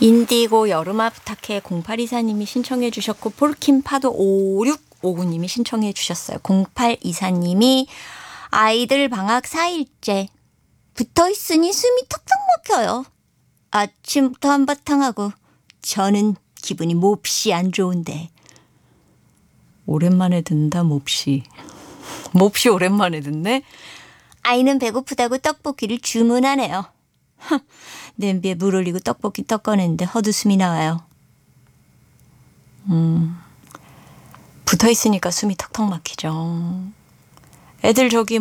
인디고 여름아 부탁해 0824님이 신청해 주셨고 폴킴 파도 5659님이 신청해 주셨어요. 0824님이 아이들 방학 4일째 붙어있으니 숨이 턱턱 막혀요. 아침부터 한바탕 하고 저는 기분이 몹시 안 좋은데. 오랜만에 듣는다 몹시. 몹시 오랜만에 듣네. 아이는 배고프다고 떡볶이를 주문하네요. 냄비에 물 올리고 떡볶이 떡 꺼냈는데 헛웃음이 나와요. 붙어있으니까 숨이 턱턱 막히죠. 애들 저기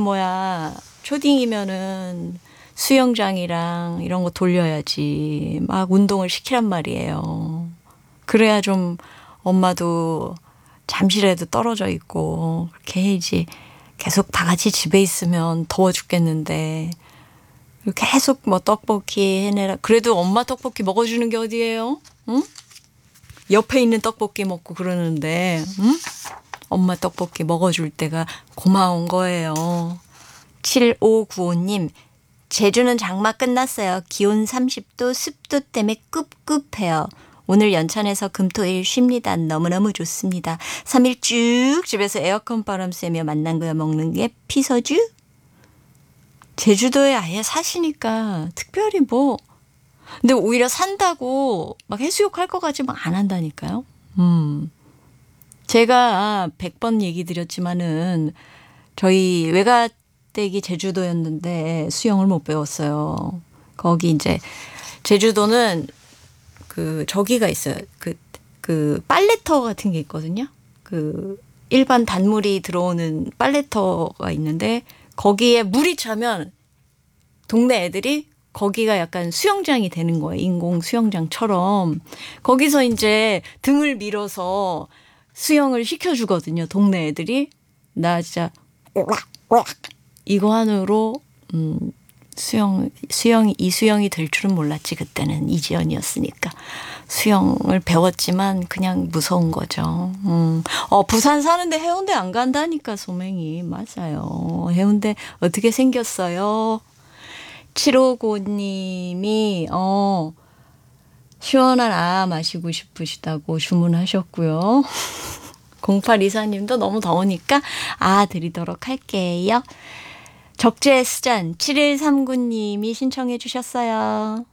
초딩이면은 수영장이랑 이런 거 돌려야지 막 운동을 시키란 말이에요. 그래야 좀 엄마도 잠시라도 떨어져 있고 그렇게 해야지. 계속 다 같이 집에 있으면 더워 죽겠는데 계속 떡볶이 해내라. 그래도 엄마 떡볶이 먹어주는 게 어디예요? 응? 옆에 있는 떡볶이 먹고 그러는데 응? 엄마 떡볶이 먹어줄 때가 고마운 거예요. 7595님 제주는 장마 끝났어요. 기온 30도 습도 때문에 꿉꿉해요. 오늘 연찬에서 금토일 쉽니다. 너무너무 좋습니다. 3일 쭉 집에서 에어컨 바람 쐬며 만난 거야 먹는 게 피서주? 제주도에 아예 사시니까 특별히 근데 오히려 산다고 막 해수욕 할 것 같지 막 안 한다니까요. 제가 100번 얘기 드렸지만은 저희 외가댁이 제주도였는데 수영을 못 배웠어요. 거기 이제 제주도는 저기가 있어요. 그 빨래터 같은 게 있거든요. 일반 단물이 들어오는 빨래터가 있는데 거기에 물이 차면 동네 애들이 거기가 약간 수영장이 되는 거예요. 인공 수영장처럼. 거기서 이제 등을 밀어서 수영을 시켜주거든요. 동네 애들이. 나 진짜 이거 하나로 이수영이 될 줄은 몰랐지. 그때는 이지연이었으니까. 수영을 배웠지만 그냥 무서운 거죠. 부산 사는데 해운대 안 간다니까 소맹이. 맞아요. 해운대 어떻게 생겼어요? 7595님이 시원한 마시고 싶으시다고 주문하셨고요. 0824님도 너무 더우니까 드리도록 할게요. 적재 스잔 7139님이 신청해 주셨어요.